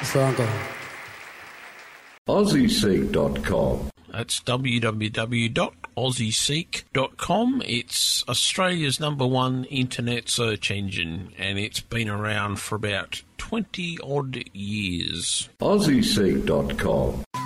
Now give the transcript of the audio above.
So, Uncle. AussieSeek.com. That's www.aussieseek.com. It's Australia's #1 internet search engine, and it's been around for about 20-odd years. AussieSeek.com.